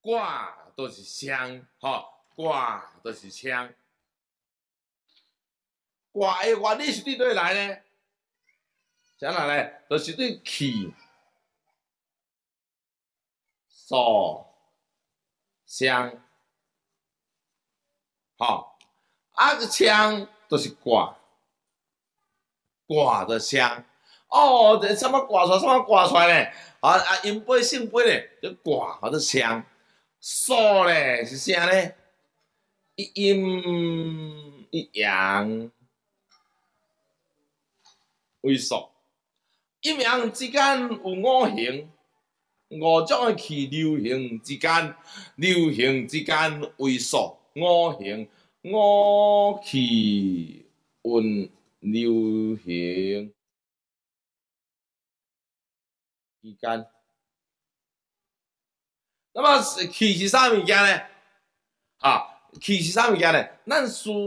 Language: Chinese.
卦就是象，卦就是枪。卦的原理是对对来呢？啥来呢？就是对气、数、相，枪就是卦，卦的相。这什么卦出来，什么卦出来呢？阴杯、性杯呢，就卦或者相。数呢是啥呢？一阴一阳为数，阴阳之间有五行，五种的气流行之间，流行之间为数，五行五气运流行之间。那么气是啥物件呢？气是啥物件呢？咱